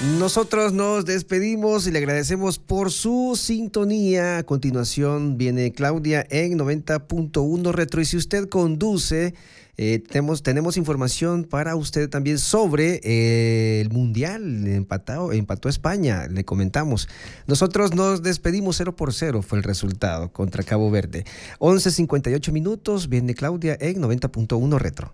Nosotros nos despedimos y le agradecemos por su sintonía. A continuación viene Claudia en 90.1 Retro. Y si usted conduce, tenemos información para usted también sobre el Mundial. Empató España, le comentamos. Nosotros nos despedimos 0-0, fue el resultado contra Cabo Verde. 11:58 minutos, viene Claudia en 90.1 Retro.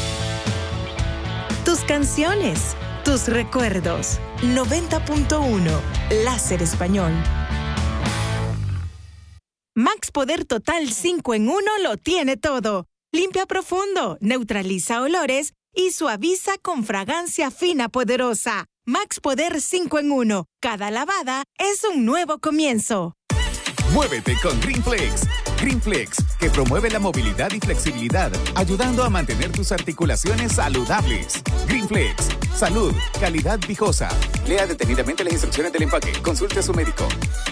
Tus canciones, tus recuerdos. 90.1 Láser Español. Max Poder Total 5 en 1 lo tiene todo. Limpia profundo, neutraliza olores y suaviza con fragancia fina poderosa. Max Poder 5 en 1. Cada lavada es un nuevo comienzo. Muévete con GreenFlex. GreenFlex, que promueve la movilidad y flexibilidad, ayudando a mantener tus articulaciones saludables. GreenFlex, salud, calidad viejosa. Lea detenidamente las instrucciones del empaque. Consulte a su médico.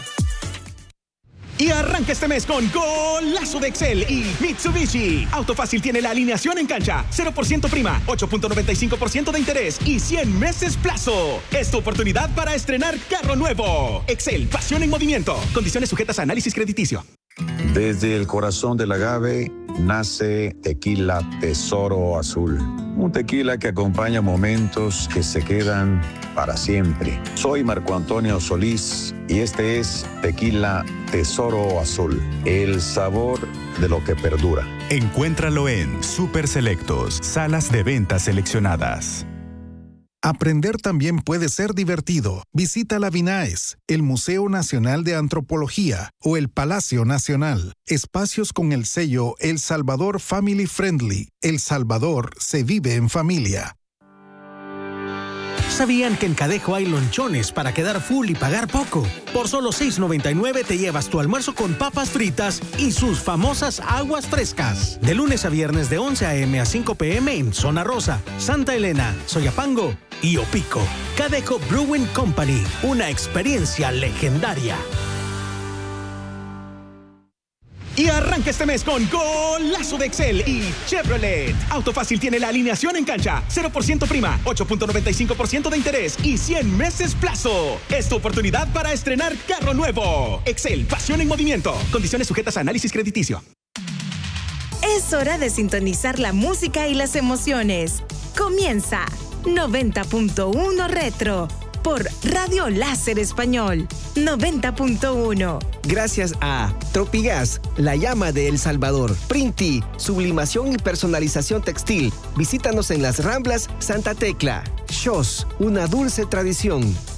Y arranca este mes con golazo de Excel y Mitsubishi. Autofácil tiene la alineación en cancha. 0% prima, 8.95% de interés y 100 meses plazo. Es tu oportunidad para estrenar carro nuevo. Excel, pasión en movimiento. Condiciones sujetas a análisis crediticio. Desde el corazón del agave nace Tequila Tesoro Azul. Un tequila que acompaña momentos que se quedan para siempre. Soy Marco Antonio Solís y este es Tequila Tesoro Azul. El sabor de lo que perdura. Encuéntralo en Super Selectos, salas de ventas seleccionadas. Aprender también puede ser divertido. Visita la Vinaes, el Museo Nacional de Antropología o el Palacio Nacional. Espacios con el sello El Salvador Family Friendly. El Salvador se vive en familia. ¿Sabían que en Cadejo hay lonchones para quedar full y pagar poco? Por solo $6.99 te llevas tu almuerzo con papas fritas y sus famosas aguas frescas. De lunes a viernes de 11 a.m. a 5 p.m. en Zona Rosa, Santa Elena, Soyapango y Opico. Cadejo Brewing Company, una experiencia legendaria. Y arranca este mes con golazo de Excel y Chevrolet. Autofácil tiene la alineación en cancha. 0% prima, 8.95% de interés y 100 meses plazo. Es tu oportunidad para estrenar carro nuevo. Excel, pasión en movimiento. Condiciones sujetas a análisis crediticio. Es hora de sintonizar la música y las emociones. Comienza 90.1 Retro por Radio Láser Español 90.1. Gracias a Tropigas, la llama de El Salvador. Printi, sublimación y personalización textil. Visítanos en Las Ramblas, Santa Tecla. Shos, una dulce tradición.